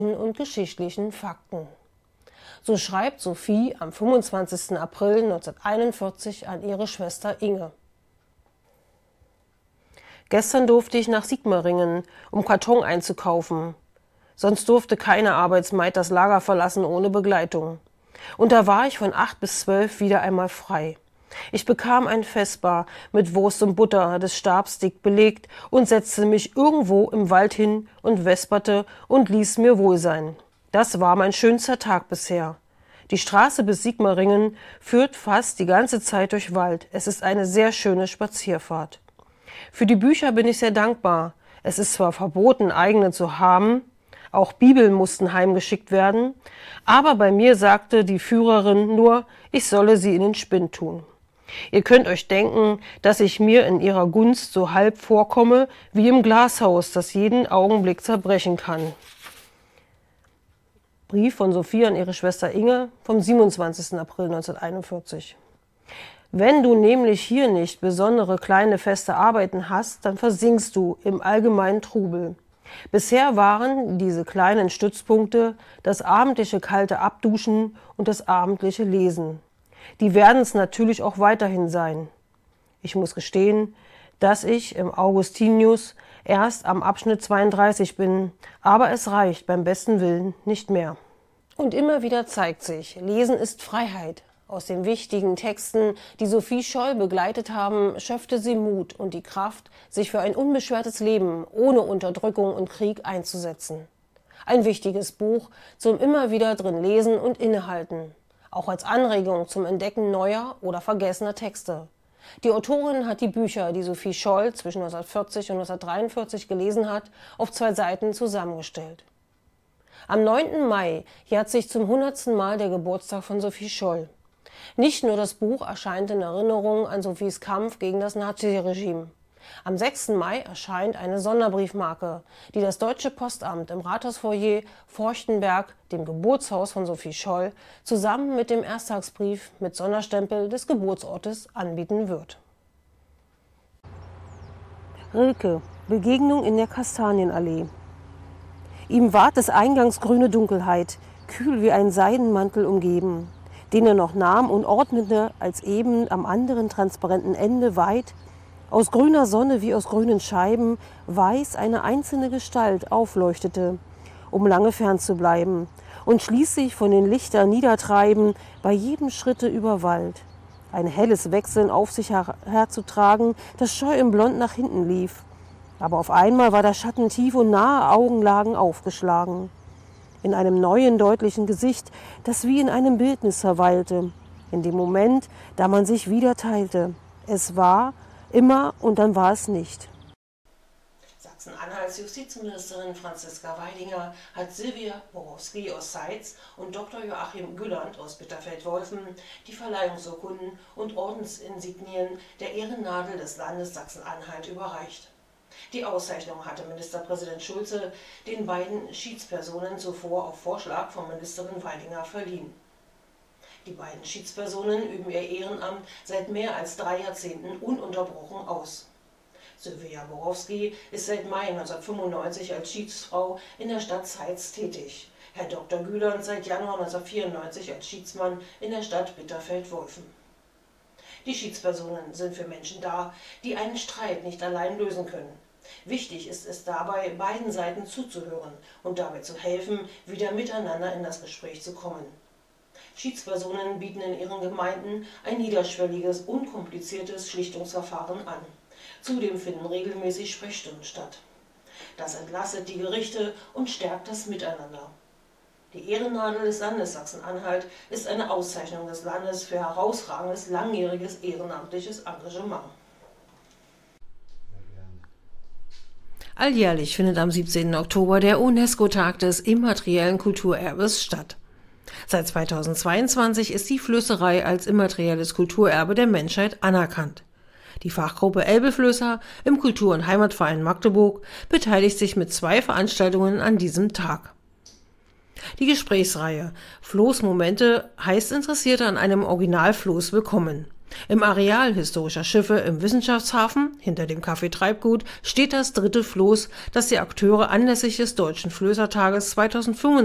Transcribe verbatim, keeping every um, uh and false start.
und geschichtlichen Fakten. So schreibt Sophie am fünfundzwanzigsten April neunzehnhunderteinundvierzig an ihre Schwester Inge. Gestern durfte ich nach Sigmaringen, um Karton einzukaufen. Sonst durfte keine Arbeitsmaid das Lager verlassen ohne Begleitung. Und da war ich von acht bis zwölf wieder einmal frei. Ich bekam ein Vesper mit Wurst und Butter, des Stabs dick belegt, und setzte mich irgendwo im Wald hin und vesperte und ließ mir wohl sein. Das war mein schönster Tag bisher. Die Straße bis Sigmaringen führt fast die ganze Zeit durch Wald. Es ist eine sehr schöne Spazierfahrt. Für die Bücher bin ich sehr dankbar. Es ist zwar verboten, eigene zu haben, auch Bibeln mussten heimgeschickt werden, aber bei mir sagte die Führerin nur, ich solle sie in den Spind tun. Ihr könnt euch denken, dass ich mir in ihrer Gunst so halb vorkomme wie im Glashaus, das jeden Augenblick zerbrechen kann. Brief von Sophie an ihre Schwester Inge vom siebenundzwanzigsten April neunzehnhunderteinundvierzig. Wenn du nämlich hier nicht besondere kleine feste Arbeiten hast, dann versinkst du im allgemeinen Trubel. Bisher waren diese kleinen Stützpunkte das abendliche kalte Abduschen und das abendliche Lesen. Die werden es natürlich auch weiterhin sein. Ich muss gestehen, dass ich im Augustinius erst am Abschnitt zweiunddreißig bin, aber es reicht beim besten Willen nicht mehr. Und immer wieder zeigt sich, Lesen ist Freiheit. Aus den wichtigen Texten, die Sophie Scholl begleitet haben, schöpfte sie Mut und die Kraft, sich für ein unbeschwertes Leben ohne Unterdrückung und Krieg einzusetzen. Ein wichtiges Buch zum immer wieder drin lesen und innehalten, auch als Anregung zum Entdecken neuer oder vergessener Texte. Die Autorin hat die Bücher, die Sophie Scholl zwischen neunzehnhundertvierzig und neunzehnhundertdreiundvierzig gelesen hat, auf zwei Seiten zusammengestellt. Am neunten Mai jährt sich zum hundertsten Mal der Geburtstag von Sophie Scholl. Nicht nur das Buch erscheint in Erinnerung an Sophies Kampf gegen das Naziregime. Am sechsten Mai erscheint eine Sonderbriefmarke, die das Deutsche Postamt im Rathausfoyer Forchtenberg, dem Geburtshaus von Sophie Scholl, zusammen mit dem Ersttagsbrief mit Sonderstempel des Geburtsortes anbieten wird. Rilke, Begegnung in der Kastanienallee. Ihm ward des Eingangs grüne Dunkelheit, kühl wie ein Seidenmantel umgeben, den er noch nahm und ordnete, als eben am anderen transparenten Ende weit, aus grüner Sonne wie aus grünen Scheiben, weiß eine einzelne Gestalt aufleuchtete, um lange fern zu bleiben, und schließlich von den Lichtern niedertreiben, bei jedem Schritte über Wald. Ein helles Wechseln auf sich her herzutragen, das scheu im Blond nach hinten lief. Aber auf einmal war der Schatten tief und nahe Augenlagen aufgeschlagen. In einem neuen, deutlichen Gesicht, das wie in einem Bildnis verweilte, in dem Moment, da man sich wieder teilte. Es war immer und dann war es nicht. Sachsen-Anhalts Justizministerin Franziska Weidinger hat Silvia Borowski aus Seitz und Doktor Joachim Gülland aus Bitterfeld-Wolfen die Verleihungsurkunden und Ordensinsignien der Ehrennadel des Landes Sachsen-Anhalt überreicht. Die Auszeichnung hatte Ministerpräsident Schulze den beiden Schiedspersonen zuvor auf Vorschlag von Ministerin Weidinger verliehen. Die beiden Schiedspersonen üben ihr Ehrenamt seit mehr als drei Jahrzehnten ununterbrochen aus. Silvia Borowski ist seit Mai neunzehnhundertfünfundneunzig als Schiedsfrau in der Stadt Zeitz tätig, Herr Doktor Gülland seit Januar neunzehnhundertvierundneunzig als Schiedsmann in der Stadt Bitterfeld-Wolfen. Die Schiedspersonen sind für Menschen da, die einen Streit nicht allein lösen können. Wichtig ist es dabei, beiden Seiten zuzuhören und dabei zu helfen, wieder miteinander in das Gespräch zu kommen. Schiedspersonen bieten in ihren Gemeinden ein niederschwelliges, unkompliziertes Schlichtungsverfahren an. Zudem finden regelmäßig Sprechstunden statt. Das entlastet die Gerichte und stärkt das Miteinander. Die Ehrennadel des Landes Sachsen-Anhalt ist eine Auszeichnung des Landes für herausragendes, langjähriges ehrenamtliches Engagement. Alljährlich findet am siebzehnten Oktober der UNESCO-Tag des immateriellen Kulturerbes statt. Seit zweitausendzweiundzwanzig ist die Flößerei als immaterielles Kulturerbe der Menschheit anerkannt. Die Fachgruppe Elbeflößer im Kultur- und Heimatverein Magdeburg beteiligt sich mit zwei Veranstaltungen an diesem Tag. Die Gesprächsreihe Floßmomente heißt Interessierte an einem Originalfloß willkommen. Im Areal historischer Schiffe im Wissenschaftshafen, hinter dem Café Treibgut, steht das dritte Floß, das die Akteure anlässlich des Deutschen Flößertages zweitausendfünfundzwanzig